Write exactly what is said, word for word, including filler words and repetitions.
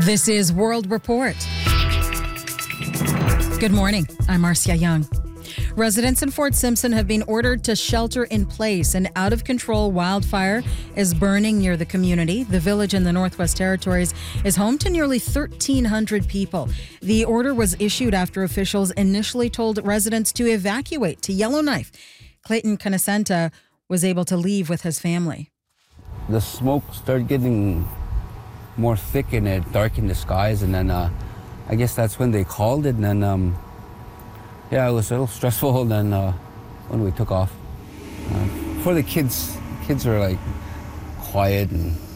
This is World Report. Good morning. I'm Marcia Young. Residents in Fort Simpson have been ordered to shelter in place. An out-of-control wildfire is burning near the community. The village in the Northwest Territories is home to nearly thirteen hundred people. The order was issued after officials initially told residents to evacuate to Yellowknife. Clayton Canacenta was able to leave with his family. The smoke started getting more thick and it darkened the skies, and then uh, I guess that's when they called it, and then um, yeah, it was a little stressful, and then uh, when we took off. Uh, for the kids, kids are like quiet and